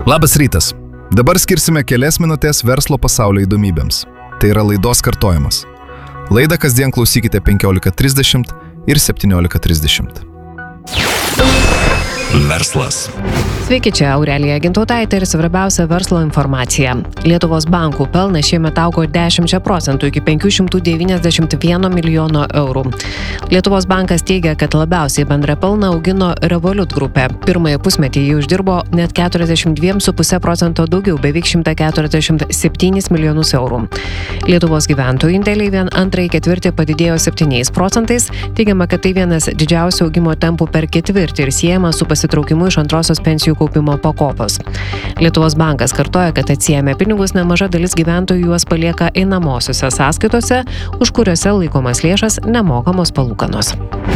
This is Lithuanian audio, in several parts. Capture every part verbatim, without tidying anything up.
Labas rytas. Dabar skirsime kelias minutės verslo pasaulio įdomybėms. Tai yra laidos kartojimas. Laidą kasdien klausykite penkiolika trisdešimt ir septyniolika trisdešimt. Verslas. Sveiki, čia Aurelija Gintautaitė ir svarbiausia verslo informacija. Lietuvos bankų pelnas šiemet augo dešimt procentų iki penkių šimtų devyniasdešimt vieno milijono eurų. Lietuvos bankas teigia, kad labiausiai bendrą pelną augino Revolut grupė. Pirmąjį pusmetį jį uždirbo net keturiasdešimt du ir puse procento daugiau, beveik šimtas keturiasdešimt septynis milijonus eurų. Lietuvos gyventojų indėliai vien antrąjį ketvirtį padidėjo septyniais procentais. Teigiama, kad tai vienas didžiausių augimo tempų per ketvirtį ir siejama su pasitraukimu iš antrosios pensijų kaupimo pakopos. Lietuvos bankas kartoja, kad atsiėmė pinigus, nemaža dalis gyventojų juos palieka einamosiose sąskaitose, už kuriuose laikomas lėšas nemokamos palūkanos.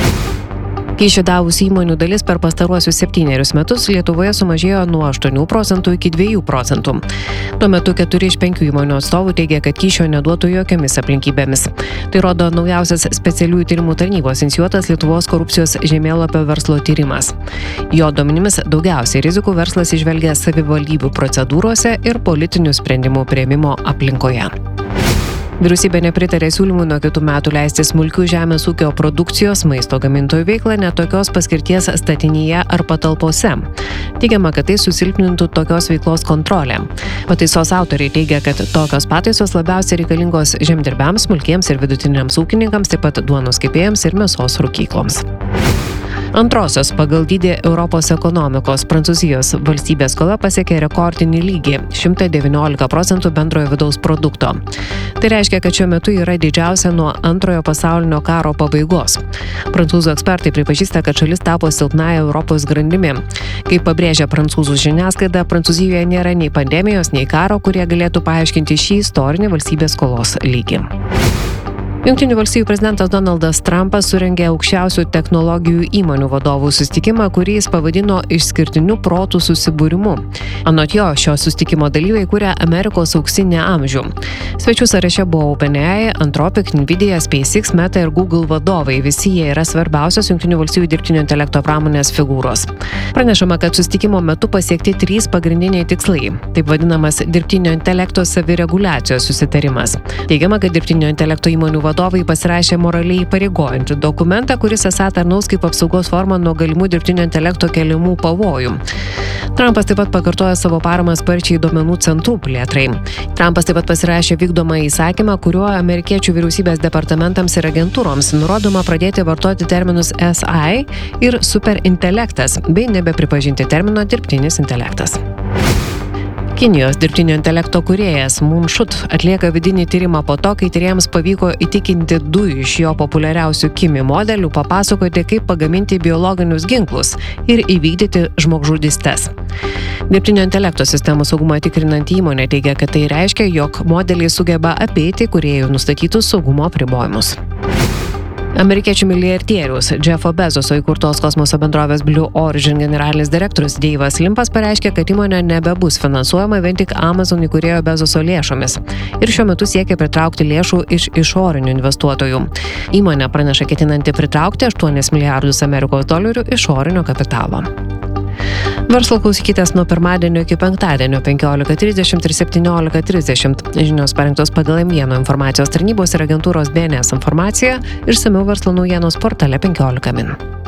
Kyšį davusių įmonių dalis per pastaruosius septynerius metus Lietuvoje sumažėjo nuo aštuonių procentų iki dviejų procentų. Tuo metu keturi iš penkių įmonių atstovų teigia, kad kyšio neduotų jokiomis aplinkybėmis. Tai rodo naujausias specialiųjų tyrimų tarnybos inicijuotas Lietuvos korupcijos žemėlapio verslo tyrimas. Jo duomenimis daugiausiai rizikų verslas įžvelgia savivaldybių procedūrose ir politinių sprendimų priėmimo aplinkoje. Vyriausybė nepritarė siūlymui nuo kitų metų leisti smulkių žemės ūkio produkcijos maisto gamintojų veiklą netokios paskirties statinyje ar patalpose. Teigiama, kad tai susilpnintų tokios veiklos kontrolę. Pataisos autoriai teigia, kad tokios pataisos labiausiai reikalingos žemdirbiams, smulkiems ir vidutiniams ūkininkams, taip pat duonos kepėjams ir mėsos rūkykloms. Antrosios pagal dydį Europos ekonomikos Prancūzijos valstybės skola pasiekė rekordinį lygį – šimtas devyniolika procentų bendrojo vidaus produkto. Tai reiškia, kad šiuo metu yra didžiausia nuo antrojo pasaulinio karo pabaigos. Prancūzų ekspertai pripažįsta, kad šalis tapo silpnąja Europos grandimi. Kaip pabrėžia prancūzų žiniasklaida, Prancūzijoje nėra nei pandemijos, nei karo, kurie galėtų paaiškinti šį istorinį valstybės skolos lygį. Jungtinių valstijų prezidentas Donaldas Trumpas surengė aukščiausių technologijų įmonių vadovų susitikimą, kurį jis pavadino išskirtiniu protų susibūrimu. Anot jo, šio susitikimo dalyviai kuria Amerikos auksinį amžių. Svečių sąraše buvo OpenAI, Anthropic, Nvidia, SpaceX, Meta ir Google vadovai. Visi jie yra svarbiausios Jungtinių valstijų dirbtinio intelekto pramonės figūros. Pranešama, kad susitikimo metu pasiekti trys pagrindiniai tikslai. Taip vadinamas dirbtinio intelekto savireguliacijos susitarimas. Teigiama, kad dirbtinio intelekto įmonių vadovai pasirašė moraliai įpareigojantį dokumentą, kuris esą tarnaus kaip apsaugos forma nuo galimų dirbtinio intelekto keliamų pavojų. Trumpas taip pat pakartojo savo paramą sparčiai duomenų centrų plėtrai. Trumpas taip pat pasirašė vykdomą įsakymą, kuriuo amerikiečių vyriausybės departamentams ir agentūroms nurodoma pradėti vartoti terminus S I ir superintelektas, bei nebepripažinti termino dirbtinis intelektas. Kinijos dirbtinio intelekto kūrėjas Moon Shut atlieka vidinį tyrimą po to, kai tyrėjams pavyko įtikinti du iš jo populiariausių Kimi modelių papasakoti, kaip pagaminti biologinius ginklus ir įvykdyti žmogžudystes. Dirbtinio intelekto sistemų saugumą tikrinanti įmonė teigia, kad tai reiškia, jog modeliai sugeba apeiti kūrėjų nustatytus saugumo apribojimus. Amerikiečių milijardieriaus Jeffo Bezoso įkurtos kosmoso bendrovės Blue Origin generalinis direktorius Deivas Limpas pareiškė, kad įmonė nebebus finansuojama vien tik Amazon įkūrėjo Bezoso lėšomis ir šiuo metu siekia pritraukti lėšų iš išorinių investuotojų. Įmonė praneša ketinanti pritraukti aštuonis milijardus Amerikos dolerių išorinio kapitalo. Verslo klausykitės nuo pirmadienio iki penktadienio penkiolika trisdešimt ir septyniolika trisdešimt. Žinios parengtos pagal M vieno informacijos tarnybos ir agentūros B N S informaciją, išsamiau verslo naujienos portale penkiolika min.